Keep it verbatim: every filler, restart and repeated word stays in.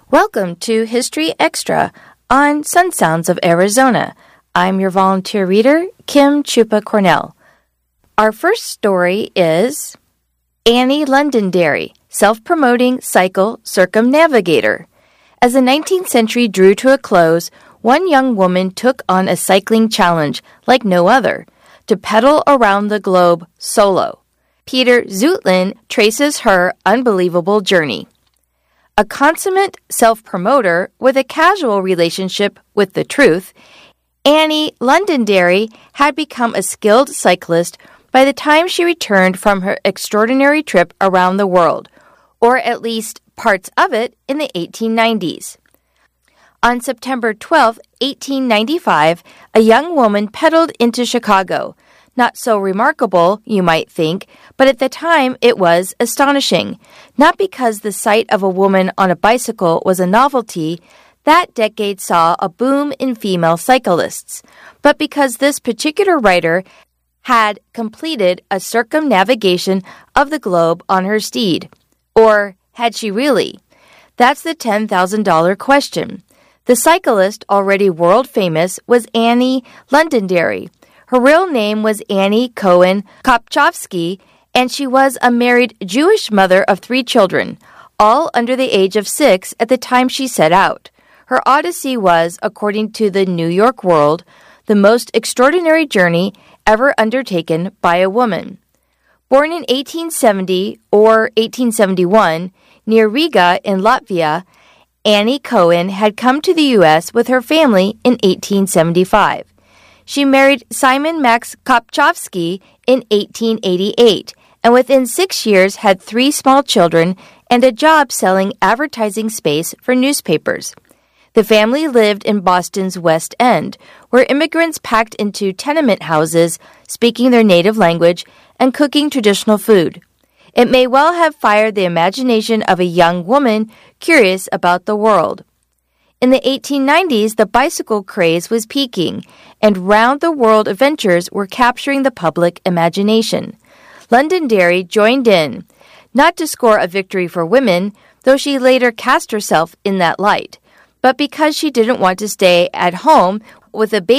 Welcome to History Extra on Sun Sounds of Arizona. I'm your volunteer reader, Kim Chupa Cornell. Our first story is Annie Londonderry, self-promoting cycle circumnavigator. As the nineteenth century drew to a close, one young woman took on a cycling challenge like no other, to pedal around the globe solo. Peter Zutlin traces her unbelievable journey. A consummate self-promoter with a casual relationship with the truth, Annie Londonderry had become a skilled cyclist by the time she returned from her extraordinary trip around the world, or at least parts of it, in the eighteen nineties. On September twelfth, eighteen ninety-five, a young woman pedaled into Chicago. Not so remarkable, you might think, but at the time it was astonishing. Not because the sight of a woman on a bicycle was a novelty, that decade saw a boom in female cyclists, but because this particular writer had completed a circumnavigation of the globe on her steed. Or had she really? That's the ten thousand dollars question. The cyclist, already world-famous, was Annie Londonderry. Her real name was Annie Cohen Kopchovsky, and she was a married Jewish mother of three children, all under the age of six at the time she set out. Her odyssey was, according to the New York World, the most extraordinary journey ever undertaken by a woman. Born in eighteen seventy or eighteen seventy-one, near Riga in Latvia, Annie Cohen had come to the U S with her family in eighteen seventy-five. She married Simon Max Kopchovsky in eighteen eighty-eight, and within six years had three small children and a job selling advertising space for newspapers. The family lived in Boston's West End, where immigrants packed into tenement houses, speaking their native language and cooking traditional food. It may well have fired the imagination of a young woman curious about the world. In the eighteen nineties, the bicycle craze was peaking, and round-the-world adventures were capturing the public imagination. Londonderry joined in, not to score a victory for women, though she later cast herself in that light, but because she didn't want to stay at home with a baby